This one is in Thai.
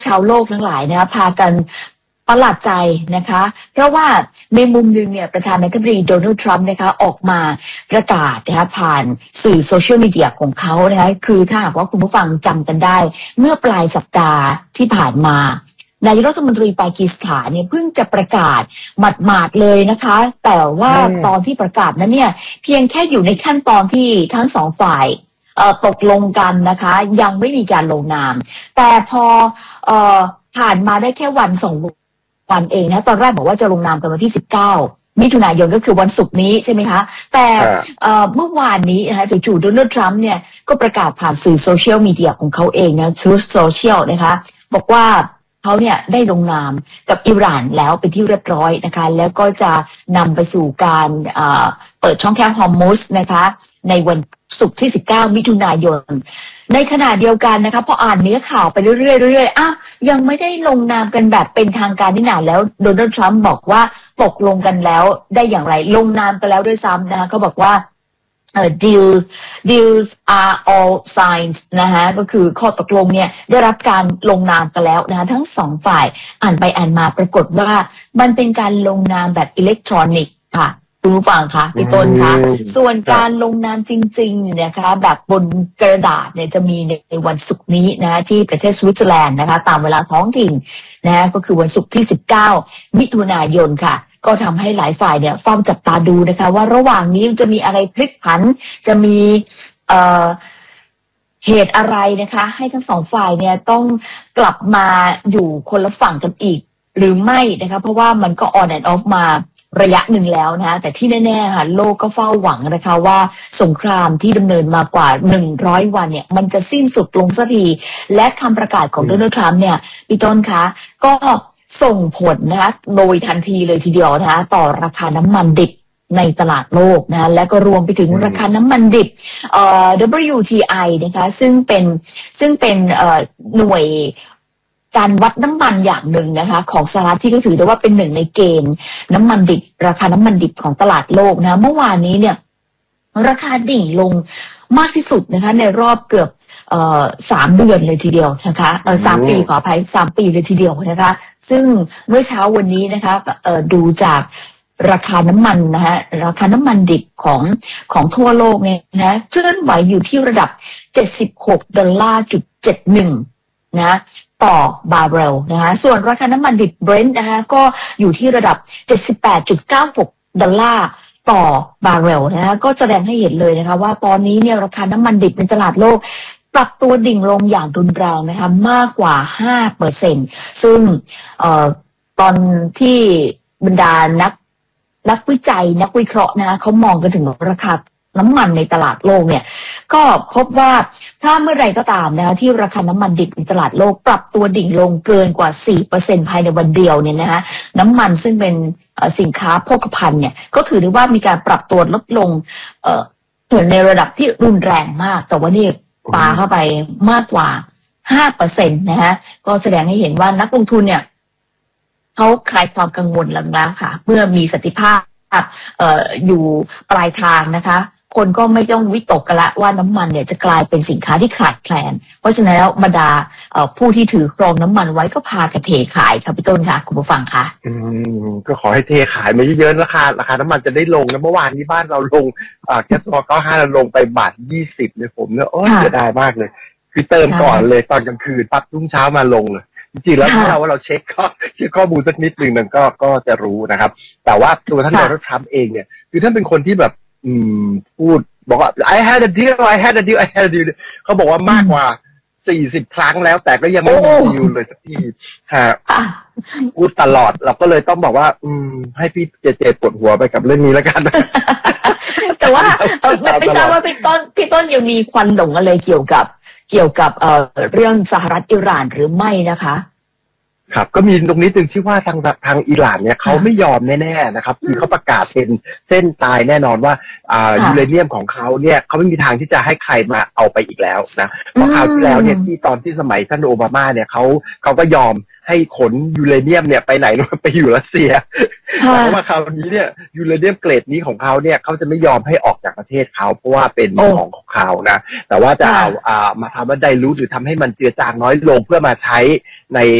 ชาวโลกทั้งหลายนะคะพากันประหลาดใจนะคะเพราะว่าในมุมหนึ่งเนี่ยประธานาธิบดีโดนัลด์ทรัมป์นะคะออกมาประกาศนะคะผ่านสื่อโซเชียลมีเดียของเขานะคะคือถ้าหากว่าคุณผู้ฟังจำกันได้เมื่อปลายสัปดาห์ที่ผ่านมานายกรัฐมนตรีปากีสถานเนี่ยเพิ่งจะประกาศหมาดๆเลยนะคะแต่ว่าตอนที่ประกาศนั้นเนี่ยเพียงแค่อยู่ในขั้นตอนที่ทั้งสองฝ่ายตกลงกันนะคะยังไม่มีการลงนามแต่พอผ่านมาได้แค่วันสองวันเองนะตอนแรกบอกว่าจะลงนามกันวันที่19มิถุนายนก็คือวันศุกร์นี้ใช่ไหมคะแต่เมื่อวานนี้นะคะจู่ๆโดนัลด์ทรัมป์เนี่ยก็ประกาศผ่านสื่อโซเชียลมีเดียของเขาเองนะ Truth Social นะคะบอกว่าเขาเนี่ยได้ลงนามกับอิหร่านแล้วเป็นที่เรียบร้อยนะคะแล้วก็จะนำไปสู่การเปิดช่องแคบฮอร์มุสนะคะในวันศุกร์ที่19มิถุนายนในขณะเดียวกันนะคะพออ่านเนื้อข่าวไปเรื่อยๆยังไม่ได้ลงนามกันแบบเป็นทางการนี่นาแล้วโดนัลด์ทรัมป์บอกว่าตกลงกันแล้วได้อย่างไรลงนามกันแล้วด้วยซ้ำนะคะเขาบอกว่าdeals are all signed นะคะก็คือข้อตกลงเนี่ยได้รับการลงนามกันแล้วนะคะทั้งสองฝ่ายอ่านไปอ่านมาปรากฏว่ามันเป็นการลงนามแบบอิเล็กทรอนิกส์ค่ะคุณผู้ฟังคะพี่ต้นคะส่วนการลงนามจริงๆเนี่ยนะคะแบบบนกระดาษเนี่ยจะมีในวันศุกร์นี้นะคะที่ประเทศสวิตเซอร์แลนด์นะคะตามเวลาท้องถิ่นนะก็คือวันศุกร์ที่19มิถุนายนค่ะก็ทำให้หลายฝ่ายเนี่ยเฝ้าจับตาดูนะคะว่าระหว่างนี้จะมีอะไรพลิกผันจะมีเหตุอะไรนะคะให้ทั้งสองฝ่ายเนี่ยต้องกลับมาอยู่คนละฝั่งกันอีกหรือไม่นะคะเพราะว่ามันก็ on and off มาระยะหนึ่งแล้วนะแต่ที่แน่ๆค่ะโลกก็เฝ้าหวังนะคะว่าสงครามที่ดำเนินมากว่า100วันเนี่ยมันจะสิ้นสุดลงสักทีและคำประกาศของโดนัลด์ทรัมป์เนี่ยพี่ต้นคะก็ส่งผลนะคะโดยทันทีเลยทีเดียวนะคะต่อราคาน้ำมันดิบในตลาดโลกนะและก็รวมไปถึงราคาน้ำมันดิบWTI นะคะซึ่งเป็นหน่วยการวัดน้ำมันอย่างหนึ่งนะคะของสหรัฐที่ก็ถือได้ว่าเป็นหนึ่งในเกณฑ์น้ำมันดิบราคาน้ำมันดิบของตลาดโลกนะเมื่อวานนี้เนี่ยราคาดิ่งลงมากที่สุดนะคะในรอบเกือบ3 เดือนเลยทีเดียวนะคะ3 ปีขออภัย3 ปีเลยทีเดียวนะคะซึ่งเมื่อเช้าวันนี้นะคะดูจากราคาน้ำมันนะคะราคาน้ำมันดิบของทั่วโลกเนี่ยนะเคลื่อนไหวอยู่ที่ระดับ$76.71นะต่อบาร์เรลนะคะส่วนราคาน้ำมันดิบ Brent นะคะก็อยู่ที่ระดับ$78.96ต่อบาร์เรลนะคะก็แสดงให้เห็นเลยนะคะว่าตอนนี้เนี่ยราคาน้ำมันดิบในตลาดโลกปรับตัวดิ่งลงอย่างรุนแรงนะคะมากกว่า 5% ซึ่งตอนที่บรรดานักวิจัยนักวิเคราะห์นะเขามองกันถึงราคาน้ำมันในตลาดโลกเนี่ยก็พบว่าถ้าเมื่อไรก็ตามนะคะที่ราคาน้ำมันดิบในตลาดโลกปรับตัวดิ่งลงเกินกว่า 4% ภายในวันเดียวเนี่ยนะคะน้ำมันซึ่งเป็นสินค้าโภคภัณฑ์เนี่ยก็ถือได้ว่ามีการปรับตัวลดลงในระดับที่รุนแรงมากแต่ว่านี่ปาเข้าไปมากกว่า 5% นะคะก็แสดงให้เห็นว่านักลงทุนเนี่ยเขาคลายความกังวลแล้วค่ะเมื่อมีสันติภาพอยู่ปลายทางนะคะคนก็ไม่ต้องวิตกกันละว่าน้ำมันเนี่ยจะกลายเป็นสินค้าที่ขาดแคลนเพราะฉะนั้นแล้วบรรดาผู้ที่ถือครองน้ำมันไว้ก็พากันเทขายค่ะพี่ต้นค่ะคุณผู้ฟังค่ะก็ขอให้เทขายมาเยอะๆราคาน้ำมันจะได้ลงนะเมื่อวานนี้บ้านเราลงแก๊สโซฮอล์95เราลงไป1.20เลยผมเนี่ยโอ้ยเสียดายมากเลยคือเติมก่อนเลยตอนกลางคืนปั๊บรุ่งเช้ามาลงเลยจริงๆแล้วถ้าเราเช็คข้อมูลสักนิดนึงมันก็จะรู้นะครับแต่ว่าตัวท่านโดนัลด์ทรัมป์เองเนี่ยคือท่านเป็นคนที่แบบพูดบอกว่า I had a deal I had a deal I had a deal เขาบอกว่ามากกว่า40 ครั้งแล้วแต่ก็ยังไม่มีดีลเลยสักทีฮะพูดตลอดเราก็เลยต้องบอกว่าให้พี่เจปวดหัวไปกับเรื่องนี้แล้วกันแต่ว่าไม่ทราบว่าพี่ต้นยังมีควันหลงอะไรเกี่ยวกับเรื่องสหรัฐอิหร่านหรือไม่นะคะครับก็มีตรงนี้ตึงที่ว่าทางอิหร่านเนี่ยเขาไม่ยอมแน่ๆนะครับคือเขาประกาศเป็นเส้นตายแน่นอนว่ายูเรเนียมของเขาเนี่ยเขาไม่มีทางที่จะให้ใครมาเอาไปอีกแล้วนะเพราะคราวที่แล้วเนี่ยที่ตอนที่สมัยท่านโอบามาเนี่ยเขาก็ยอมให้ขนยูเรเนียมเนี่ยไปไหนไปอยู่รัสเซียแต่ว่าคราวนี้เนี่ยยูเรเนียมเกรดนี้ของเขาเนี่ยเขาจะไม่ยอมให้ออกจากประเทศเขาเพราะว่าเป็นของเขานะแต่ว่าจะเอามาทำว่าไดลูทหรือทำให้มันเจือจางน้อยลงเพื่อมาใช้ใน